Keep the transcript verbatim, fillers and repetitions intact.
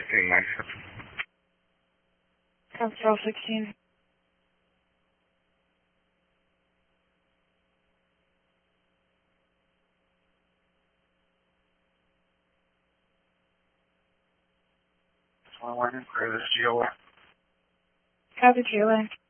sixteen ninety-seven. Control sixteen. one one, clear this G O A. Copy G O A.